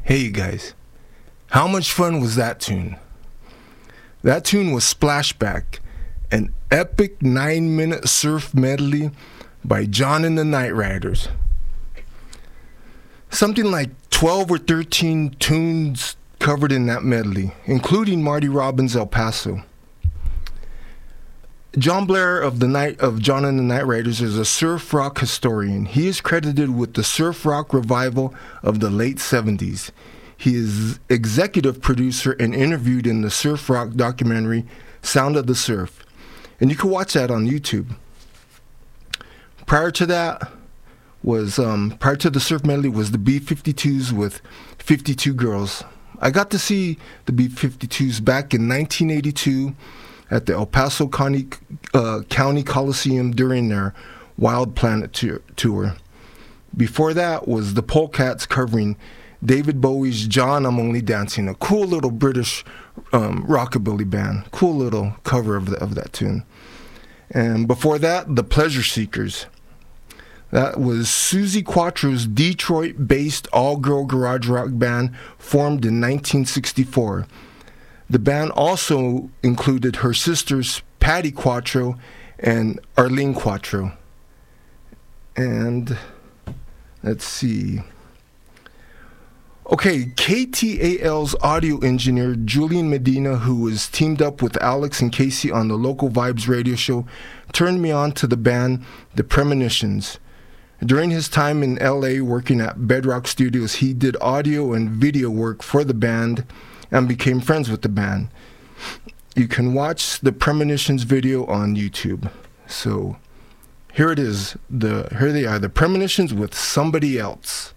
Hey you guys, how much fun was that tune? That tune was Splashback, an epic 9-minute surf medley by John and the Night Riders. Something like 12 or 13 tunes covered in that medley, including Marty Robbins' El Paso. John Blair of John and the Night Riders is a surf rock historian. He is credited with the surf rock revival of the late 70s. He is executive producer and interviewed in the surf rock documentary Sound of the Surf. And you can watch that on YouTube. Prior to the surf medley was the B-52s with 52 Girls. I got to see the B-52s back in 1982 at the El Paso County Coliseum during their Wild Planet tour. Before that was the Polecats covering David Bowie's John, I'm Only Dancing, a cool little British rockabilly band. Cool little cover of that tune. And before that, the Pleasure Seekers. That was Suzi Quatro's Detroit-based all-girl garage rock band formed in 1964. The band also included her sisters Patty Quatro and Arlene Quatro. And let's see. Okay, KTAL's audio engineer Julian Medina, who was teamed up with Alex and Casey on the Local Vibes radio show, turned me on to the band The Premonitions. During his time in LA working at Bedrock Studios, he did audio and video work for the band and became friends with the band. You can watch the Premonitions video on YouTube. So here it is. Here they are, the Premonitions with Somebody Else.